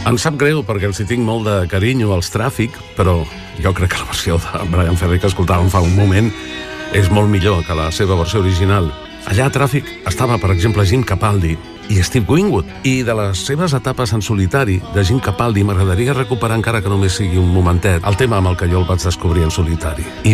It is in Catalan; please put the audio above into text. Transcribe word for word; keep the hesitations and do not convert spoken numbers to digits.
Em sap greu perquè els hi tinc molt de carinyo als Tràfic, però jo crec que la versió de Bryan Ferry que escoltàvem fa un moment és molt millor que la seva versió original. Allà a Tràfic estava, per exemple, Jim Capaldi i Steve Winwood. I de les seves etapes en solitari de Jim Capaldi m'agradaria recuperar, encara que només sigui un momentet, el tema amb el que jo el vaig descobrir en solitari. I